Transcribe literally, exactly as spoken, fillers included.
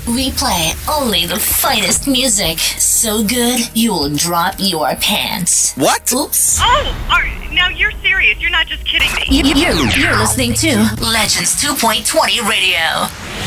We play only the finest music. So good, you'll drop your pants. What? Oops. Oh, are, now you're serious. You're not just kidding me. You, you, you're listening to Legends two point twenty Radio.